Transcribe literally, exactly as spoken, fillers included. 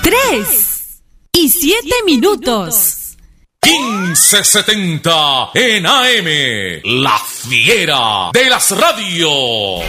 tres y siete minutos. quince setenta en A M, la fiera de las radios.